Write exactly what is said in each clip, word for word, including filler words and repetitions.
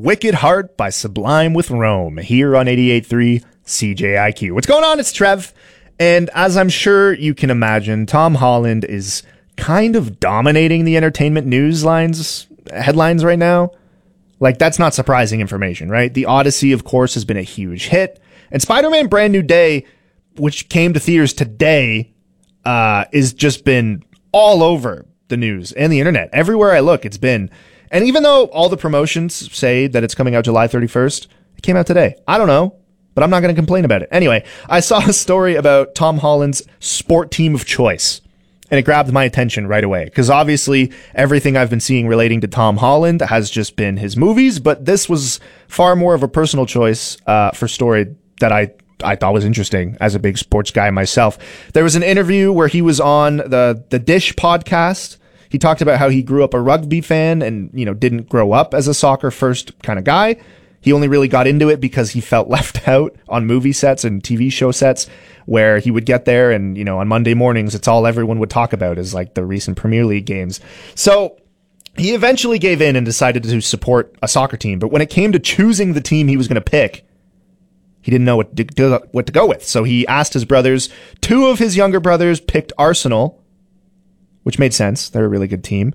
Wicked Heart by Sublime with Rome here on eighty-eight point three C J I Q. What's going on? It's Trev. And as I'm sure you can imagine, Tom Holland is kind of dominating the entertainment news lines, headlines right now. Like, that's not surprising information, right? The Odyssey, of course, has been a huge hit. And Spider-Man Brand New Day, which came to theaters today, uh, is just been all over the news and the internet. Everywhere I look, it's been. And even though all the promotions say that it's coming out July thirty-first, it came out today. I don't know, but I'm not going to complain about it. Anyway, I saw a story about Tom Holland's sport team of choice, and it grabbed my attention right away. Because obviously, everything I've been seeing relating to Tom Holland has just been his movies, but this was far more of a personal choice uh, for story that I I thought was interesting as a big sports guy myself. There was an interview where he was on the the Dish podcast. He talked about how he grew up a rugby fan and, you know, didn't grow up as a soccer first kind of guy. He only really got into it because he felt left out on movie sets and T V show sets where he would get there and, you know, on Monday mornings, it's all everyone would talk about is like the recent Premier League games. So he eventually gave in and decided to support a soccer team. But when it came to choosing the team he was going to pick, he didn't know what to, do, what to go with. So he asked his brothers. Two of his younger brothers picked Arsenal, which made sense. They're a really good team.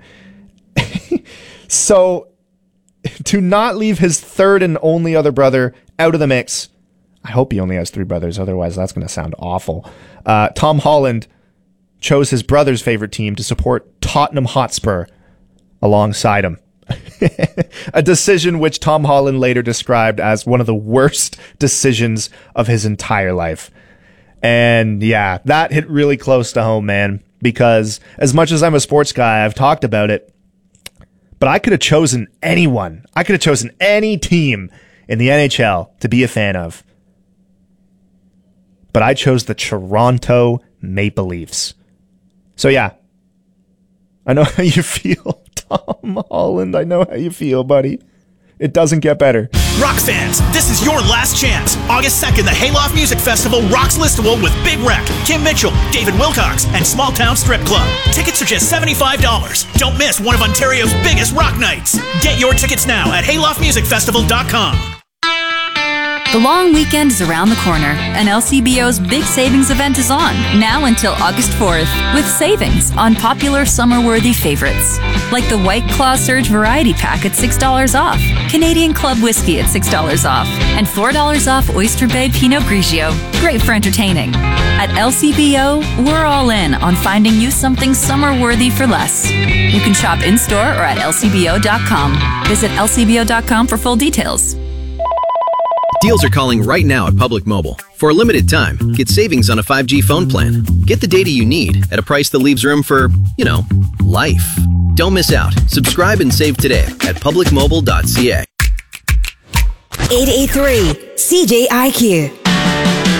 So to not leave his third and only other brother out of the mix, I hope he only has three brothers. Otherwise, that's going to sound awful. Uh, Tom Holland chose his brother's favorite team to support Tottenham Hotspur alongside him. A decision which Tom Holland later described as one of the worst decisions of his entire life. And yeah, that hit really close to home, man, because as much as I'm a sports guy, I've talked about it, but I could have chosen anyone. I could have chosen any team in the N H L to be a fan of. But I chose the Toronto Maple Leafs. So yeah, I know how you feel. Tom Holland, I know how you feel, buddy. It doesn't get better. Rock fans, this is your last chance. August second, the Hayloft Music Festival rocks Listowel with Big Wreck, Kim Mitchell, David Wilcox, and Small Town Strip Club. Tickets are just seventy-five dollars. Don't miss one of Ontario's biggest rock nights. Get your tickets now at hayloft music festival dot com. The long weekend is around the corner, and L C B O's big savings event is on, now until August fourth, with savings on popular summer-worthy favorites, like the White Claw Surge Variety Pack at six dollars off, Canadian Club Whiskey at six dollars off, and four dollars off Oyster Bay Pinot Grigio. Great for entertaining. At L C B O, we're all in on finding you something summer-worthy for less. You can shop in-store or at L C B O dot com. Visit L C B O dot com for full details. Deals are calling right now at Public Mobile. For a limited time, get savings on a five G phone plan. Get the data you need at a price that leaves room for, you know, life. Don't miss out. Subscribe and save today at public mobile dot c a. eight eight three C J I Q.